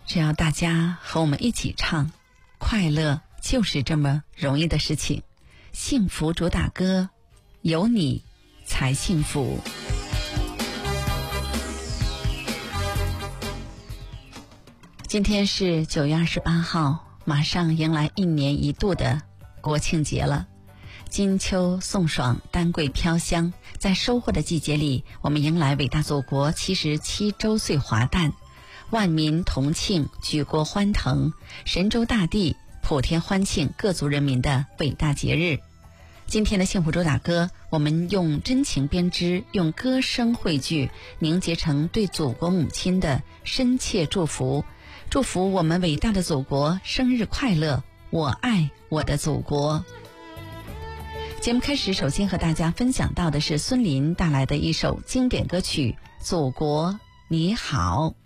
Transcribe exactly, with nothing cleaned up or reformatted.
只要大家和我们一起唱，快乐就是这么容易的事情。幸福主打歌，有你才幸福。今天是九月二十八号，马上迎来一年一度的国庆节了。金秋送爽，丹桂飘香，在收获的季节里，我们迎来伟大祖国七十七周岁华诞，万民同庆，举国欢腾，神州大地普天欢庆各族人民的伟大节日。今天的幸福主打歌，我们用真情编织，用歌声汇聚，凝结成对祖国母亲的深切祝福。祝福我们伟大的祖国生日快乐，我爱我的祖国。节目开始，首先和大家分享到的是孙琳带来的一首经典歌曲《祖国你好》。